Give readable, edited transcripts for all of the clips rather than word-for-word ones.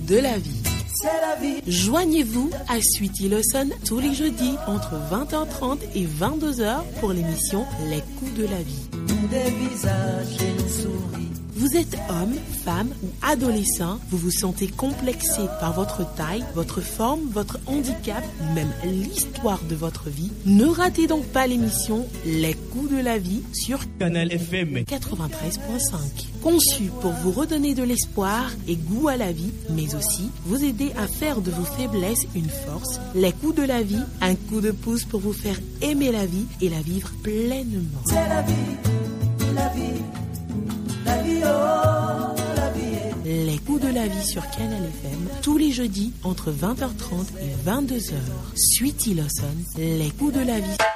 de la vie. C'est la vie. Joignez-vous à Sweetie Lawson tous les jeudis entre 20h30 et 22h pour l'émission Les coups de la vie. Des visages et nous souris. Vous êtes homme, femme ou adolescent, vous vous sentez complexé par votre taille, votre forme, votre handicap ou même l'histoire de votre vie. Ne ratez donc pas l'émission Les coups de la vie sur Canal FM 93.5. Conçu pour vous redonner de l'espoir et goût à la vie, mais aussi vous aider à faire de vos faiblesses une force. Les coups de la vie, un coup de pouce pour vous faire aimer la vie et la vivre pleinement. C'est la vie, la vie. La vie, oh, la vie. Les coups de la vie sur Canal FM, tous les jeudis entre 20h30 et 22h. Sweetie Lawson, les coups de la vie.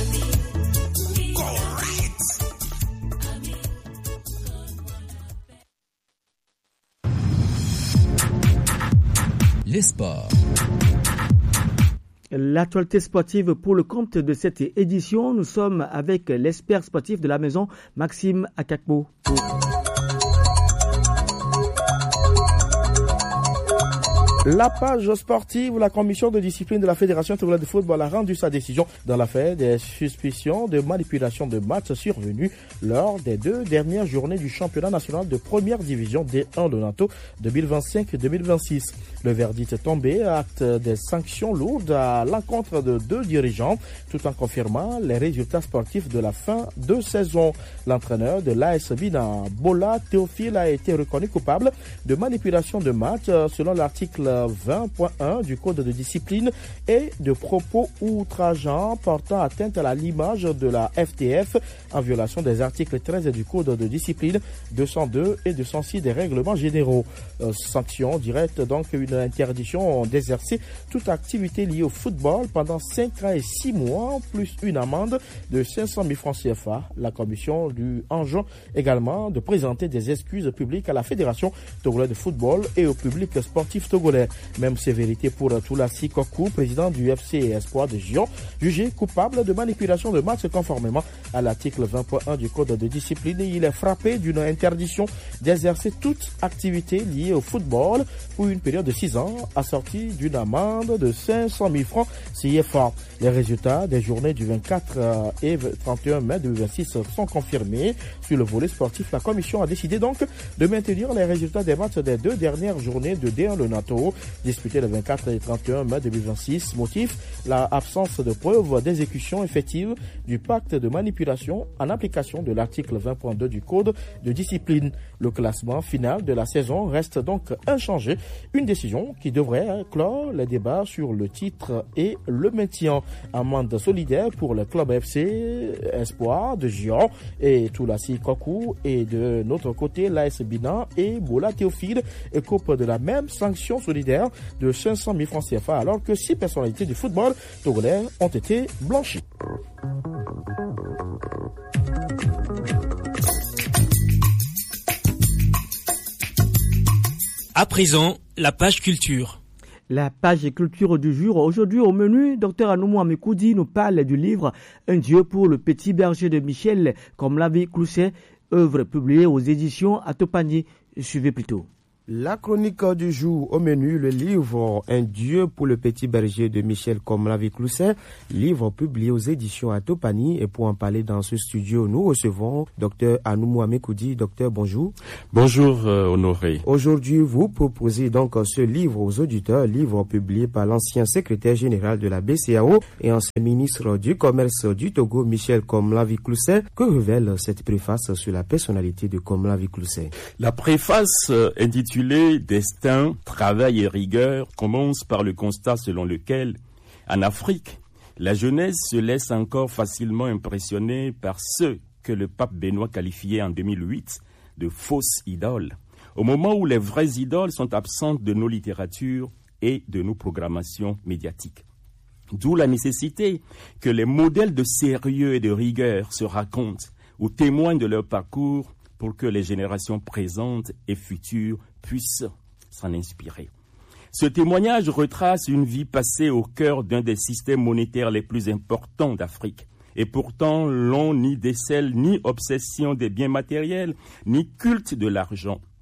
Les sports. L'actualité sportive pour le compte de cette édition, nous sommes avec l'expert sportif de la maison, Maxime Akakpo. La page sportive, la commission de discipline de la Fédération togolaise de football a rendu sa décision dans l'affaire des suspicions de manipulation de matchs survenus lors des 2 dernières journées du championnat national de première division D1 de NATO 2025-2026. Le verdict est tombé, acte des sanctions lourdes à l'encontre de 2 dirigeants, tout en confirmant les résultats sportifs de la fin de saison. L'entraîneur de l'AS Bina, Bola Théophile, a été reconnu coupable de manipulation de matchs selon l'article 20.1 du code de discipline et de propos outrageants portant atteinte à l'image de la FTF en violation des articles 13 du code de discipline, 202 et 206 des règlements généraux. Sanction directe, donc une interdiction d'exercer toute activité liée au football pendant 5 ans et 6 mois, plus une amende de 500 000 francs CFA. La commission lui enjoint également de présenter des excuses publiques à la Fédération togolaise de football et au public sportif togolais. Même sévérité pour Toulassi Kokou, président du FC Espoir de Gion, jugé coupable de manipulation de matchs conformément à l'article 20.1 du code de discipline. Il est frappé d'une interdiction d'exercer toute activité liée au football pour une période de 6 ans, assortie d'une amende de 500 000 francs CFA. Les résultats des journées du 24 et 31 mai 2026 sont confirmés. Sur le volet sportif, la commission a décidé donc de maintenir les résultats des matchs des 2 dernières journées de D1 le NATO, disputés le 24 et 31 mai 2026. Motif, l'absence de preuves d'exécution effective du pacte de manipulation en application de l'article 20.2 du code de discipline. Le classement final de la saison reste donc inchangé. Une décision qui devrait clore les débats sur le titre et le maintien. Amende solidaire pour le club FC Espoir de Gion et Toulassi Kokou, et de notre côté l'AS Bina et Bola Théophile écopent de la même sanction solidaire de 500 000 francs CFA, alors que 6 personnalités du football togolais ont été blanchies. À présent, la page culture. La page culture du jour. Aujourd'hui au menu, Dr Anoumou Amekoudi nous parle du livre Un Dieu pour le petit berger de Michel Komlavi Clousset, œuvre publiée aux éditions Atopani. Suivez plutôt. La chronique du jour au menu, le livre Un Dieu pour le petit berger de Michel Komlavi Clousset, livre publié aux éditions Atopani. Et pour en parler dans ce studio, nous recevons Dr Anoumou Amekoudi. Docteur, bonjour. Bonjour Honoré. Aujourd'hui, vous proposez donc ce livre aux auditeurs, livre publié par l'ancien secrétaire général de la BCAO et ancien ministre du Commerce du Togo, Michel Komlavi Clousset. Que révèle cette préface sur la personnalité de Komlavi Clousset? La préface intitulée Destin, travail et rigueur commence par le constat selon lequel, en Afrique, la jeunesse se laisse encore facilement impressionner par ceux que le pape Benoît qualifiait en 2008 de fausses idoles, au moment où les vraies idoles sont absentes de nos littératures et de nos programmations médiatiques. D'où la nécessité que les modèles de sérieux et de rigueur se racontent ou témoignent de leur parcours pour que les générations présentes et futures puissent s'en inspirer. Ce témoignage retrace une vie passée au cœur d'un des systèmes monétaires les plus importants d'Afrique. Et pourtant, l'on n'y décèle ni obsession des biens matériels, ni culte de l'argent.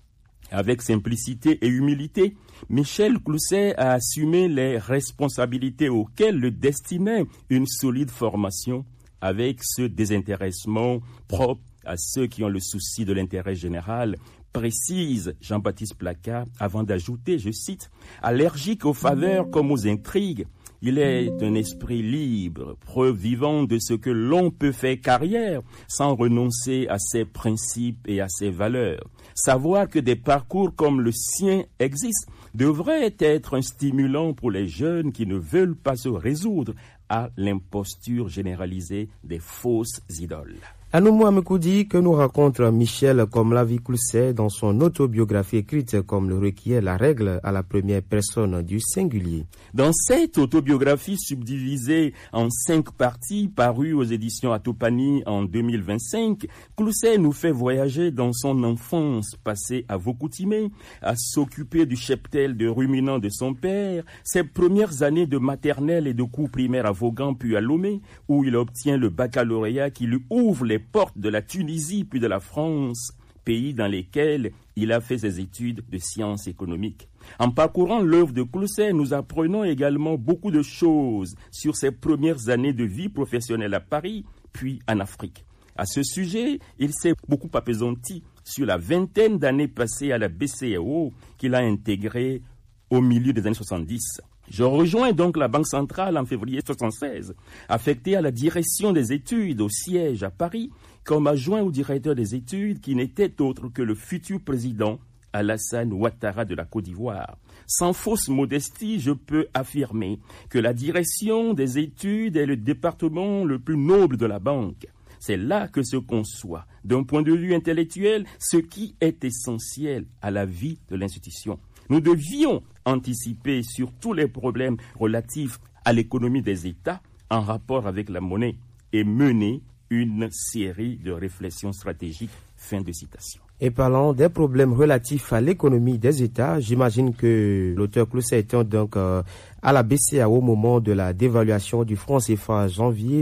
Avec simplicité et humilité, Michel Clousset a assumé les responsabilités auxquelles le destinait une solide formation avec ce désintéressement propre à ceux qui ont le souci de l'intérêt général, précise Jean-Baptiste Placard avant d'ajouter, je cite, « allergique aux faveurs comme aux intrigues, il est un esprit libre, preuve vivante de ce que l'on peut faire carrière sans renoncer à ses principes et à ses valeurs. Savoir que des parcours comme le sien existent devrait être un stimulant pour les jeunes qui ne veulent pas se résoudre à l'imposture généralisée des fausses idoles. » Anoumou Amekoudi, que nous raconte Michel Komlavi Clousset dans son autobiographie écrite comme le requiert la règle à la première personne du singulier. Dans cette autobiographie subdivisée en 5 parties parue aux éditions Atopani en 2025, Clousset nous fait voyager dans son enfance passée à Vaucoutimé, à s'occuper du cheptel de ruminants de son père, ses premières années de maternelle et de cours primaires à Vaughan puis à Lomé, où il obtient le baccalauréat qui lui ouvre les portes de la Tunisie puis de la France, pays dans lesquels il a fait ses études de sciences économiques. En parcourant l'œuvre de Clousset, nous apprenons également beaucoup de choses sur ses premières années de vie professionnelle à Paris, puis en Afrique. À ce sujet, il s'est beaucoup appesanti sur la vingtaine d'années passées à la BCEAO qu'il a intégrée au milieu des années 70. Je rejoins donc la Banque centrale en février 1976, affecté à la direction des études au siège à Paris, comme adjoint au directeur des études qui n'était autre que le futur président Alassane Ouattara de la Côte d'Ivoire. Sans fausse modestie, je peux affirmer que la direction des études est le département le plus noble de la banque. C'est là que se conçoit, d'un point de vue intellectuel, ce qui est essentiel à la vie de l'institution. Nous devions anticiper sur tous les problèmes relatifs à l'économie des États en rapport avec la monnaie et mener une série de réflexions stratégiques. Fin de citation. Et parlant des problèmes relatifs à l'économie des États, j'imagine que l'auteur Clousset était donc à la BCEAO au moment de la dévaluation du franc CFA en janvier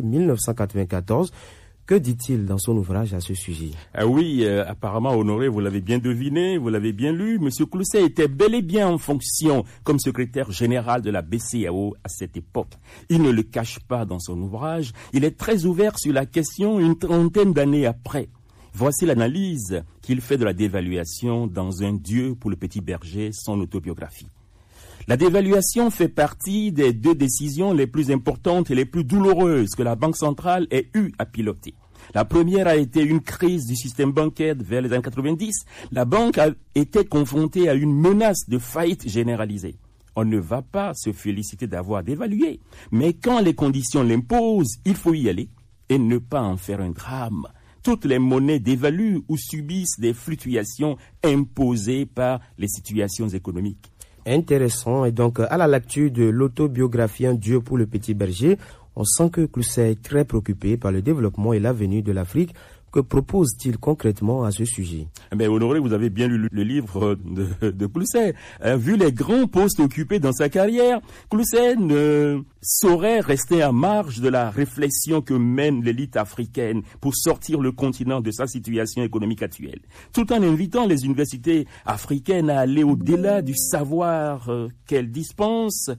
1994. Que dit-il dans son ouvrage à ce sujet? Oui, apparemment, Honoré, vous l'avez bien deviné, vous l'avez bien lu. Monsieur Clousset était bel et bien en fonction comme secrétaire général de la BCEAO à cette époque. Il ne le cache pas dans son ouvrage. Il est très ouvert sur la question une trentaine d'années après. Voici l'analyse qu'il fait de la dévaluation dans Un Dieu pour le petit berger, son autobiographie. La dévaluation fait partie des 2 décisions les plus importantes et les plus douloureuses que la Banque centrale ait eu à piloter. La première a été une crise du système bancaire vers les années 90. La banque a été confrontée à une menace de faillite généralisée. On ne va pas se féliciter d'avoir dévalué, mais quand les conditions l'imposent, il faut y aller et ne pas en faire un drame. Toutes les monnaies dévaluent ou subissent des fluctuations imposées par les situations économiques. Intéressant. Et donc, à la lecture de l'autobiographie Un Dieu pour le petit berger, on sent que Clousset est très préoccupé par le développement et l'avenir de l'Afrique. Que propose-t-il concrètement à ce sujet? Honoré, vous avez bien lu le livre de Clousset. Vu les grands postes occupés dans sa carrière, Clousset ne saurait rester à marge de la réflexion que mène l'élite africaine pour sortir le continent de sa situation économique actuelle, tout en invitant les universités africaines à aller au-delà du savoir qu'elles dispensent.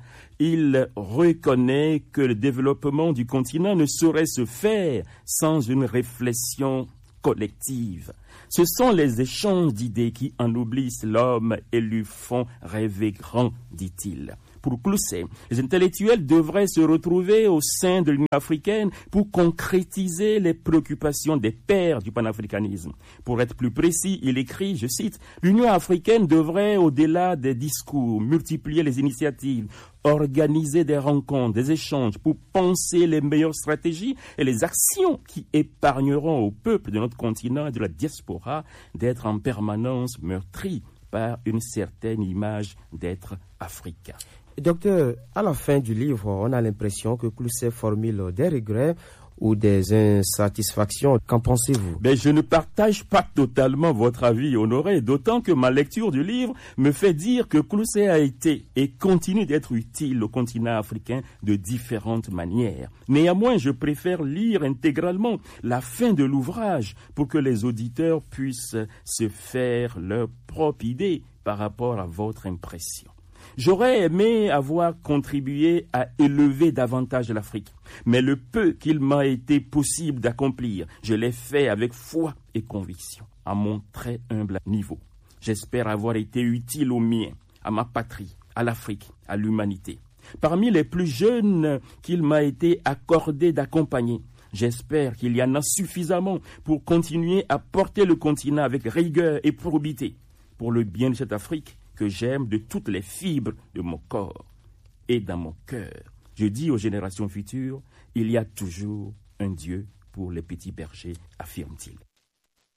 Il reconnaît que le développement du continent ne saurait se faire sans une réflexion collective. Ce sont les échanges d'idées qui ennoblissent l'homme et lui font rêver grand, dit-il. Pour Clousset, les intellectuels devraient se retrouver au sein de l'Union africaine pour concrétiser les préoccupations des pères du panafricanisme. Pour être plus précis, il écrit, je cite, « L'Union africaine devrait, au-delà des discours, multiplier les initiatives, organiser des rencontres, des échanges pour penser les meilleures stratégies et les actions qui épargneront au peuple de notre continent et de la diaspora d'être en permanence meurtris par une certaine image d'être africain. » Docteur, à la fin du livre, on a l'impression que Clousset formule des regrets ou des insatisfactions. Qu'en pensez-vous? Je ne partage pas totalement votre avis, Honoré, d'autant que ma lecture du livre me fait dire que Clousset a été et continue d'être utile au continent africain de différentes manières. Néanmoins, je préfère lire intégralement la fin de l'ouvrage pour que les auditeurs puissent se faire leur propre idée par rapport à votre impression. J'aurais aimé avoir contribué à élever davantage l'Afrique, mais le peu qu'il m'a été possible d'accomplir, je l'ai fait avec foi et conviction, à mon très humble niveau. J'espère avoir été utile aux miens, à ma patrie, à l'Afrique, à l'humanité. Parmi les plus jeunes qu'il m'a été accordé d'accompagner, j'espère qu'il y en a suffisamment pour continuer à porter le continent avec rigueur et probité, pour le bien de cette Afrique que j'aime de toutes les fibres de mon corps et dans mon cœur. Je dis aux générations futures, il y a toujours un Dieu pour les petits bergers, affirme-t-il.